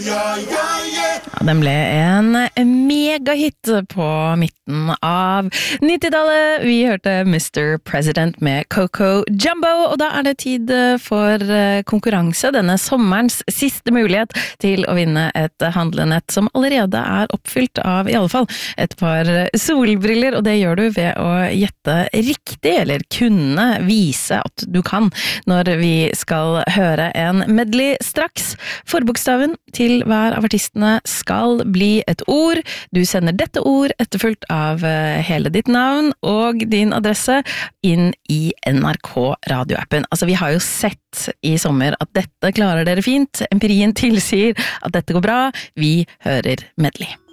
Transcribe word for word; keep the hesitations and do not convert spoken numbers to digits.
Ja, ja, ja. Den ble en megahit på midten av nittitallet. Vi hørte mister President med Coco Jumbo, og da er det tid for konkurranse. Denne sommerens siste mulighet til å vinne et handlenett som allerede er oppfylt av i alle fall et par solbriller, og det gjør du ved å gjette riktig, eller kunne vise at du kan, når vi skal høre en medley straks. Forbokstaven til hver av artistene skal bli et ord. Du sender dette ord etterfulgt av hele ditt navn og din adresse inn i N R K radioappen. Altså, vi har jo sett i sommer at dette klarer dere fint. Empirien tilsier at dette går bra. Vi hører medley.